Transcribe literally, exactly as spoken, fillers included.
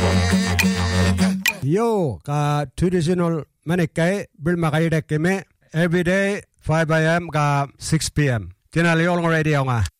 Yo ka traditional manikai bil makai dek keme every day five a m ka six p m Tinali all radio nga.